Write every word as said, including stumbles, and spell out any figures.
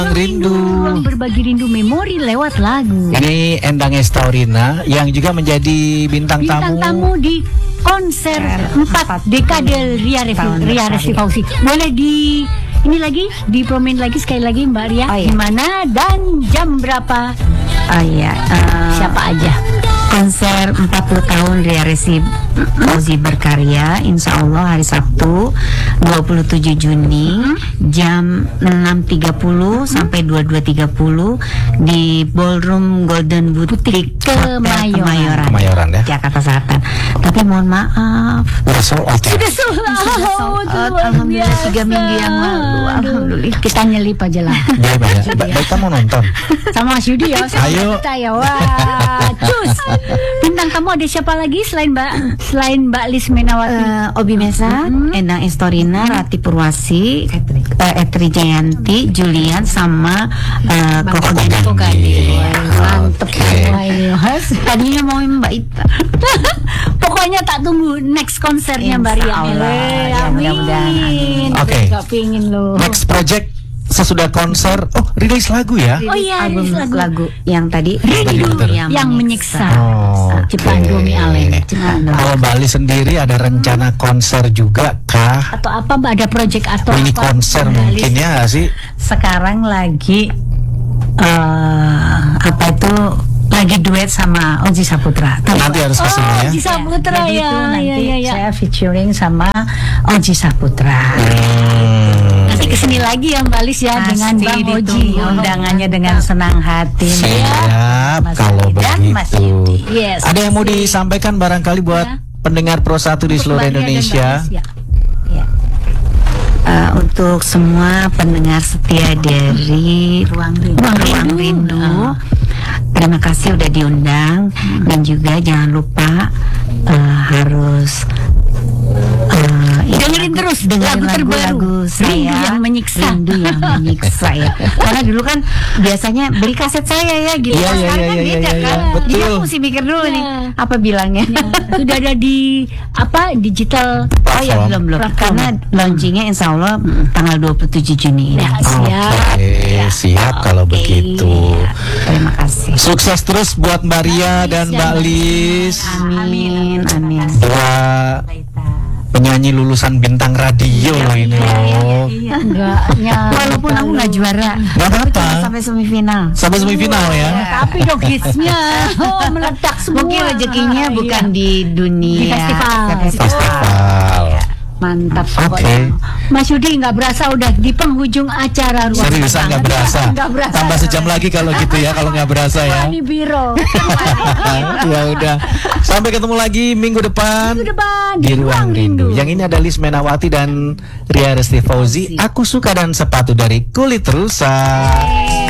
Rindu. Ruang berbagi rindu memori lewat lagu. Ini Endang Estaurina yang juga menjadi bintang, Bintang tamu. tamu di konser empat dekade Ria Revi- Ria Resti Fauzi. Boleh di ini lagi dipromen lagi sekali lagi Mbak Ria. Oh, iya. Di mana dan jam berapa? Oh iya, uh, Siapa aja? konser empat puluh tahun Ria Resti Fauzi berkarya, insya Allah hari Sabtu dua puluh tujuh Juni jam enam tiga puluh sampai dua puluh dua tiga puluh di Ballroom Golden Boutique Hotel Kemayoran. Kemayoran, Kemayoran ya. Jakarta Selatan. Tapi mohon maaf, Udah sold out ya? Sudah sold out. alhamdulillah tiga minggu yang lalu, alhamdulillah. Kita nyelip aja lah. Baik, baik. Baik, baik, kamu nonton. Sama Mas Yudi ya. sama Ayo. Kita ya. Wah, cus. Bintang tamu ada siapa lagi selain Mbak selain Mbak Lis Menawati? Eh, Obi Mesa, Mm-hmm. Endang Estorina, Rati Purwasi, eh, Etri Jayanti, Julian, sama uh, Koko Gandhi. Koko Gandhi. Mantep Oke. semua ini, Mas. Tadinya mau Mbak Ita. Pokoknya tak tunggu next konsernya Mbak Ria. Insya Allah. Eh, Ya, mudah-mudahan. Amin. Oke. Gak pingin loh. Next project sesudah konser. Oh, rilis lagu ya? Oh iya, album rilis lagu. lagu. yang tadi Rindu yang menyiksa. Oh, Ciptaan oke. Domi Allen. Kalau Bali sendiri ada rencana konser juga kah? Atau apa Mbak, ada project atau Mini apa? konser Mbak Lis? mungkin ya nggak sih? Sekarang lagi eh apa itu lagi duet sama Oji Saputra. Nanti harus Oh, kesini ya. Oji Saputra Jadi ya. itu nanti Ya, ya, ya. saya featuring sama Oji Saputra. Hmm. Nanti kesini lagi ya Mbak Lis ya dengan Pasti Bang Oji. ditunggu undangannya dengan senang hati. Siap, Mas kalau Yudi dan Mas begitu. Yudi. Yes. Ada yang mau disampaikan barangkali buat Ya. pendengar Pro satu di Untuk seluruh Mbak Ria dan Indonesia? Mbak Lis, ya. Ya. Eh, untuk semua pendengar setia dari Ruang Rindu. Ruang, Ruang Rindu, terima kasih udah diundang, dan juga jangan lupa eh, harus eh, ya, Dengerin terus dengerin lagu terbaru, lagu-lagu saya, Rindu yang menyiksa. Rindu yang menyiksa ya. Karena dulu kan biasanya beli kaset saya ya gitu. Iya, iya, Sekarang iya, kan iya, beda iya, kan. iya. Jadi Betul. aku mesti mikir dulu Iya. nih apa bilangnya. Sudah ada di apa digital. Oh ya, Platform. belum belum. Platform. Karena launchingnya insya Allah tanggal dua puluh tujuh Juni ini. Ya, siap. Oke, siap kalau Oke. begitu. Terima kasih. Sukses terus buat Mbak Ria dan Mbak Lis. Amin, amin. Dua penyanyi lulusan bintang radio loh ini loh. Iya, enggak. Walaupun aku nggak juara, Nggak tapi apa-apa. cuma sampai semifinal. Sampai semifinal ya. Tapi dong hitsnya oh, meledak semua. Mungkin rezekinya Iya. bukan di dunia Di festival. Festival. Mantap. Oke. pokoknya. Mas Yudi nggak berasa udah di penghujung acara ruang. Seriusan nggak berasa. Nggak berasa. Tambah sejam lagi kalau gitu ya, kalau nggak berasa ya. Ini biro. Ya udah. Sampai ketemu lagi minggu depan. Minggu depan Di Ruang Rindu. Yang ini ada Lis Menawati dan Ria Resti Fauzi. Aku suka dan sepatu dari kulit rusa.